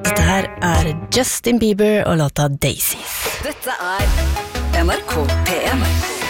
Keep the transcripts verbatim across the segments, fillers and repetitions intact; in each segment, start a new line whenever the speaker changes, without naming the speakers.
Dette her er Justin Bieber og låta Daisies.
Dette er N R K P M.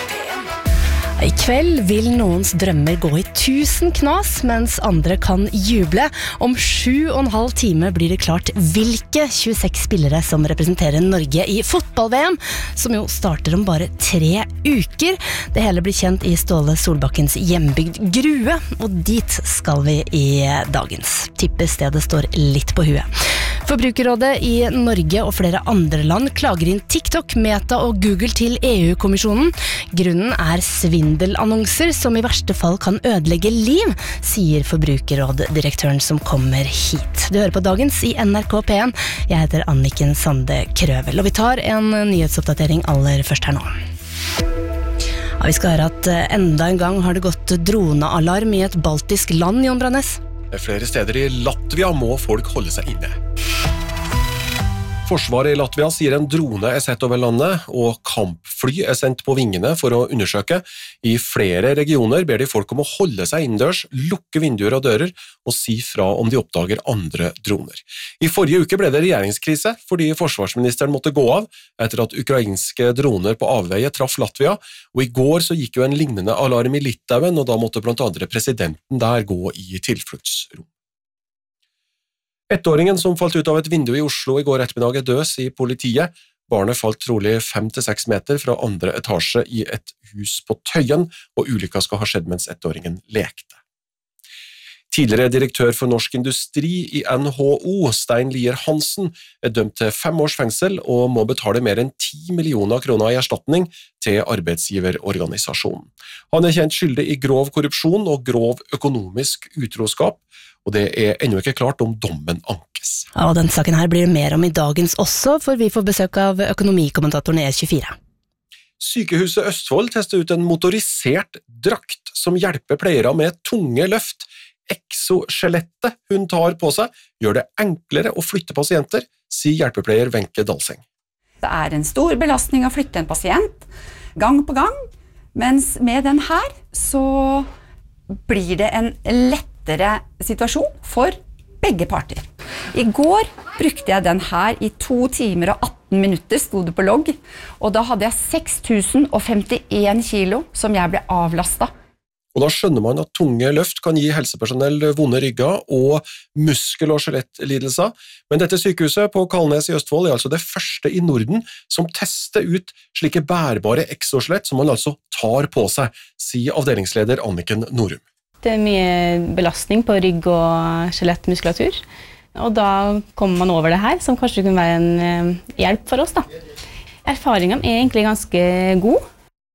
I kveld vil noens drømmer gå i tusen knas, mens andre kan juble. Om sju og en halv time blir det klart hvilke tjueseks spillere som representerer Norge i fotball-V M, som jo starter om bare tre uker. Det hele blir kjent i Ståle Solbakkens hjembygd Grue, og dit skal vi i dagens. Tipper stedet står litt på huet. Forbrukerrådet i Norge og flere andre land klager inn TikTok, Meta og Google til E U-kommisjonen. Grunnen er svindelannonser som i verste fall kan ødelegge liv, sier Forbrukerråd-direktøren som kommer hit. Du hører på dagens i N R K P M. Jeg heter Anniken Sande Krøvel, og vi tar en nyhetsoppdatering aller først her nå. Ja, vi skal høre at enda en gang har det gått dronealarm i et baltisk land, Jon Brannes.
Flere steder i Latvia må folk holde seg inne. Forsvaret i Latvia sier en drone er sett over landet, og kampfly er sendt på vingene for å undersøke. I flere regioner ber de folk om å holde seg innendørs, lukke vinduer og dører, og si fra om de oppdager andre droner. I forrige uke ble det regjeringskrise, fordi forsvarsministeren måtte gå av, etter at ukrainske droner på avveie traff Latvia, og i går så gikk jo en lignende alarm i Litauen, og da måtte blant andre presidenten der gå i tilfluktsrom. Ettåringen som falt ut av et vindu i Oslo i går ettermiddag er død, sier politiet. Barnet falt trolig fem til seks meter fra andre etasje i et hus på Tøyen, og ulykka skal ha skjedd mens ettåringen lekte. Tidligere direktør for Norsk Industri i N H O, Stein Lier Hansen, er dømt til fem års fengsel og må betale mer enn ti millioner kroner i erstatning til arbeidsgiverorganisasjonen. Han er kjent skyldig i grov korrupsjon og grov økonomisk utroskap, og det er ennå ikke klart om dommen ankes.
Ja, og den saken her blir det mer om i dagens også, for vi får besøk av økonomikommentatoren i E tjuefire.
Sykehuset Østfold testet ut en motorisert drakt som hjelper pleiere med tunge løft. Exoskjelettet hun tar på seg gjør det enklere å flytte pasienter, sier hjelpepleier Wenche Dalseng.
Det er en stor belastning å flytte en pasient gang på gang, mens med den her så blir det en lettere situasjon for begge parter. I går brukte jeg den her i to timer og atten minutter, stod det på logg, og da hadde jeg seks tusen femtien kilo som jeg ble avlastet.
Og da skjønner man at tunge løft kan gi helsepersonell vonde rygger og muskel- og skjelettlidelser. Men dette sykehuset på Kalnes i Østfold er altså det første i Norden som tester ut slike bærbare exoskjelett som man altså tar på seg, sier avdelingsleder Anniken Norum.
Det er mye belastning på rygg- og skjelettmuskulatur, og da kommer man over det her, som kanskje kunne være en hjelp for oss, da. Erfaringen er egentlig ganske god.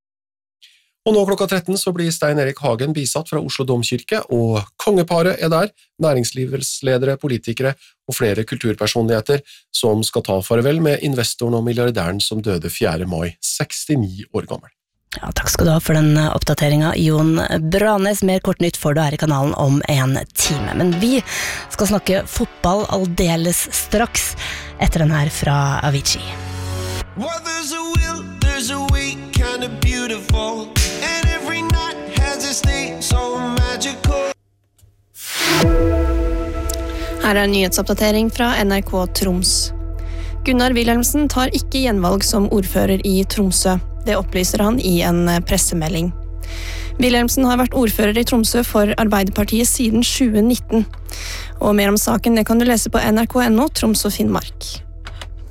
Og nå klokka tretten så blir Stein Erik Hagen bisatt fra Oslo Domkirke, og kongeparet er der, næringslivsledere, politikere og flere kulturpersonligheter som skal ta farvel med investoren og milliardæren som døde fjerde mai, sekstini år gammel.
Ja, takk skal du ha for den oppdateringen, Jon Brannes. Mer kort nytt får du her i kanalen om en time. Men vi skal snakke fotball aldeles straks, etter den her fra Avicii.
Well, there's a will, there's a way, kind of beautiful, and every night has a state so magical.
Her er en nyhetsoppdatering fra N R K Troms. Gunnar Wilhelmsen tar ikke gjenvalg som ordfører i Tromsø. Det opplyser han i en pressemelding. Wilhelmsen har vært ordfører i Tromsø for Arbeiderpartiet siden tjue nitten. Og mer om saken det kan du lese på N R K punktum no, Troms og Finnmark.